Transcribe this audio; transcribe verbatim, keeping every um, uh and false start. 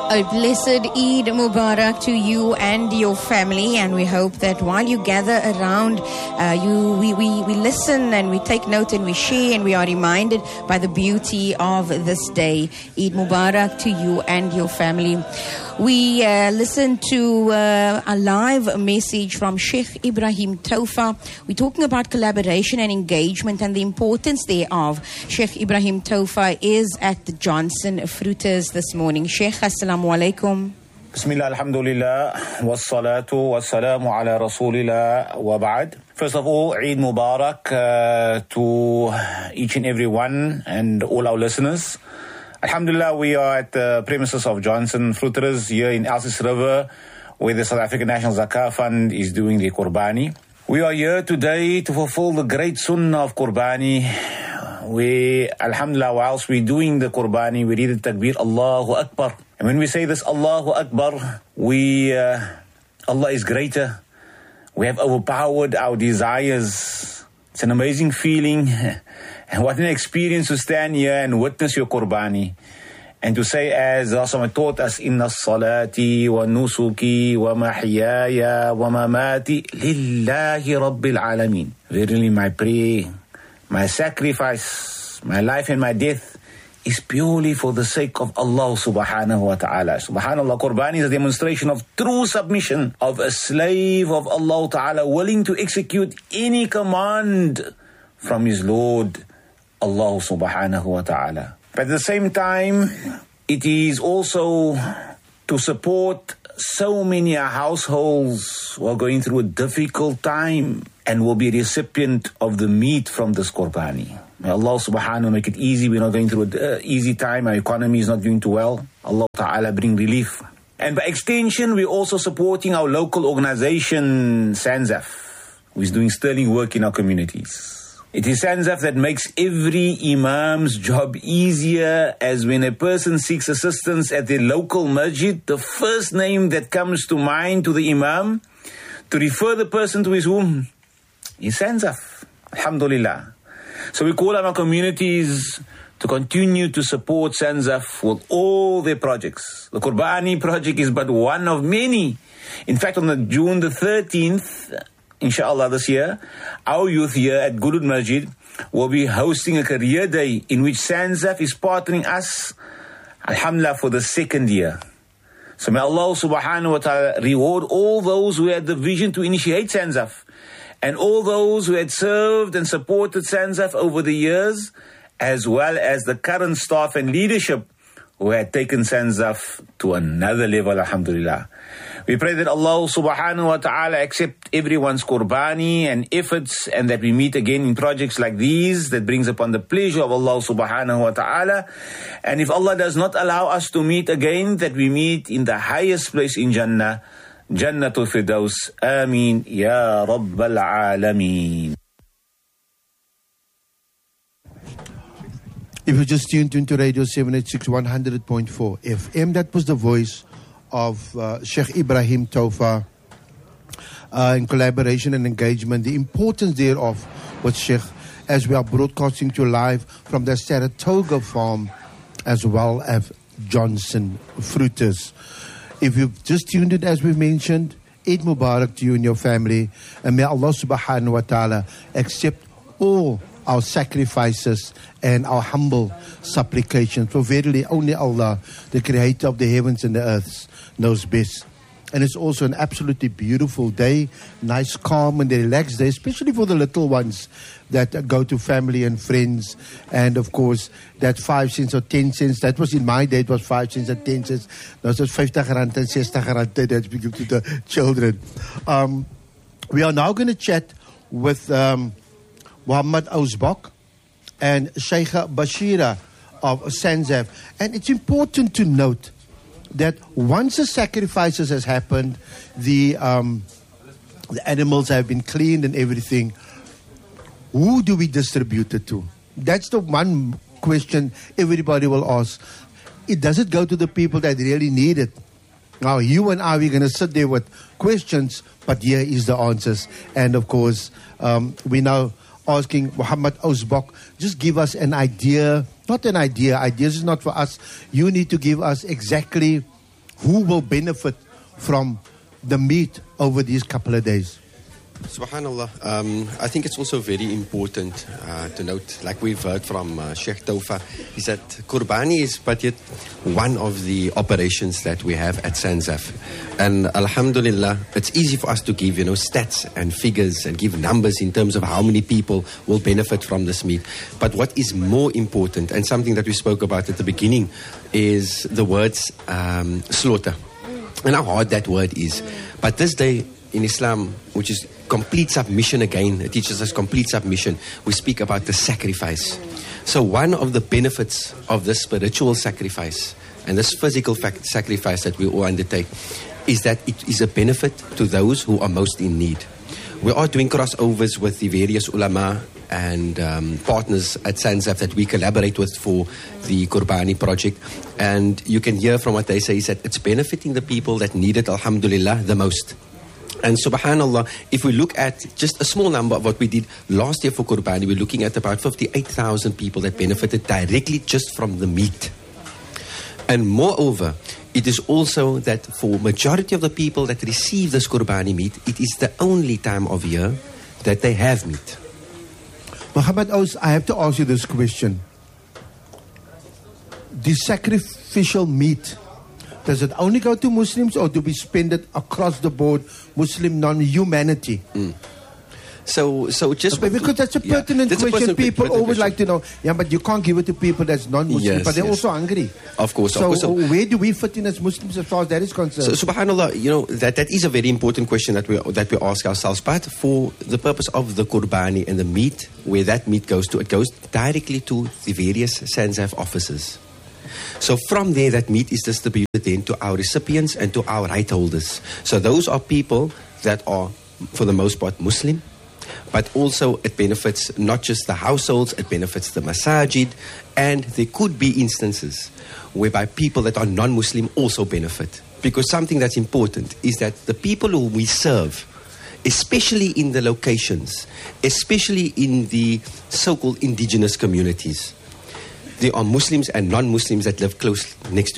A blessed Eid Mubarak to you and your family, and we hope that while you gather around, uh, you we, we, we listen and we take note and we share and we are reminded by the beauty of this day. Eid Mubarak to you and your family. We uh, listened to uh, a live message from Sheikh Ibrahim Taufa. We're talking about collaboration and engagement and the importance thereof. Sheikh Ibrahim Taufa is at the Johnson Fruiters this morning. Sheikh, assalamu alaikum. Bismillah, alhamdulillah, wassalatu wassalamu ala rasulillah wa ba'd. First of all, Eid Mubarak uh, to each and every one and all our listeners. Alhamdulillah, we are at the premises of Johnson Fruiterers here in Elsies River, where the South African National Zakah Fund is doing the Qurbani. We are here today to fulfill the great sunnah of Qurbani. We, alhamdulillah, whilst we're doing the Qurbani, we read the Takbir, Allahu Akbar. And when we say this, Allahu Akbar, we, uh, Allah is greater. We have overpowered our desires. It's an amazing feeling. And what an experience to stand here and witness your Qurbani. And to say, as Rasulullah taught us, Inna salati wa nusuki wa mahyaya wa mamati lillahi rabbil alameen. Verily my prayer, my sacrifice, my life and my death is purely for the sake of Allah subhanahu wa ta'ala. Subhanallah, Qurbani is a demonstration of true submission of a slave of Allah ta'ala willing to execute any command from his Lord, Allah subhanahu wa ta'ala. But at the same time, it is also to support so many households who are going through a difficult time and will be recipient of the meat from this Qurbani. May Allah subhanahu wa ta'ala make it easy. We're not going through an uh, easy time. Our economy is not doing too well. Allah ta'ala bring relief. And by extension, we're also supporting our local organization, Sanzaf, who is doing sterling work in our communities. It is Sanzaf that makes every imam's job easier, as when a person seeks assistance at the local masjid, the first name that comes to mind to the imam to refer the person to his whom is Sanzaf. Alhamdulillah. So we call on our communities to continue to support Sanzaf with all their projects. The Qurbani project is but one of many. In fact, on the June the thirteenth, inshallah this year, our youth here at Gulud Masjid will be hosting a career day in which Sanzaf is partnering us, alhamdulillah, for the second year. So may Allah subhanahu wa ta'ala reward all those who had the vision to initiate Sanzaf and all those who had served and supported Sanzaf over the years, as well as the current staff and leadership who had taken Sanzaf to another level, alhamdulillah. We pray that Allah subhanahu wa ta'ala accept everyone's Qurbani and efforts, and that we meet again in projects like these that brings upon the pleasure of Allah subhanahu wa ta'ala. And if Allah does not allow us to meet again, that we meet in the highest place in Jannah, Jannatul Firdaus. Ameen Ya Rabbal Alameen. If you just tuned into Radio seven eighty-six one hundred point four F M, that was the voice of uh, Sheikh Ibrahim Taufa uh, in collaboration and engagement, the importance thereof with Sheikh, as we are broadcasting to live from the Saratoga farm as well as Johnson Fruiters. If you've just tuned in, as we mentioned, Eid Mubarak to you and your family, and may Allah subhanahu wa ta'ala accept all our sacrifices and our humble supplications. For verily only Allah, the creator of the heavens and the earths, knows best. And it's also an absolutely beautiful day, nice, calm and relaxed day, especially for the little ones that go to family and friends. And of course, that five cents or ten cents, that was in my day, it was five cents and ten cents. Now it's fifty rand and sixty rand that we give to the children. Um, we are now going to chat with Um, Muhammad Ousbach and Sheikha Bashira of Sanzaf. And it's important to note that once the sacrifices has happened, the um, the animals have been cleaned and everything, who do we distribute it to? That's the one question everybody will ask. It does it go to the people that really need it? Now, you and I, we're going to sit there with questions, but here is the answers. And of course, um, we now asking Muhammad Ousbach, just give us an idea, not an idea, ideas is not for us. You need to give us exactly who will benefit from the meat over these couple of days? Subhanallah, um, I think it's also very important uh, to note, like we've heard from uh, Sheikh Taufa, is that Qurbani is but yet one of the operations that we have at Sanzaf. And Alhamdulillah, it's easy for us to give, you know, stats and figures and give numbers in terms of how many people will benefit from this meat. But what is more important, and something that we spoke about at the beginning, is the words um, slaughter. And how hard that word is. But this day in Islam, which is complete submission again, it teaches us complete submission. We speak about the sacrifice. So one of the benefits of this spiritual sacrifice and this physical fac- sacrifice that we all undertake is that it is a benefit to those who are most in need. We are doing crossovers with the various ulama and um, partners at Sanzaf that we collaborate with for the Qurbani project. And you can hear from what they say is that it's benefiting the people that need it, alhamdulillah, the most. And subhanallah, if we look at just a small number of what we did last year for Qurbani, we're looking at about fifty-eight thousand people that benefited directly just from the meat. And moreover, it is also that for majority of the people that receive this Qurbani meat, it is the only time of year that they have meat. Muhammad Aus, I have to ask you this question. The sacrificial meat, does it only go to Muslims, or do we spend it across the board, Muslim, non-humanity? Mm. So, so just okay, because that's a pertinent yeah, question. A people pertinent always question. like to know. Yeah, but you can't give it to people that's non-Muslim, yes, but they're yes. also hungry. Of course. So, of course. So, where do we fit in as Muslims as far as that is concerned? So, subhanallah, you know, that, that is a very important question that we that we ask ourselves. But for the purpose of the Qurbani and the meat, where that meat goes to, it goes directly to the various Sanzaf offices. So from there, that meat is distributed then to our recipients and to our right holders. So those are people that are, for the most part, Muslim, but also it benefits not just the households, it benefits the masajid, and there could be instances whereby people that are non-Muslim also benefit. Because something that's important is that the people who we serve, especially in the locations, especially in the so-called indigenous communities, there are Muslims and non-Muslims that live close next to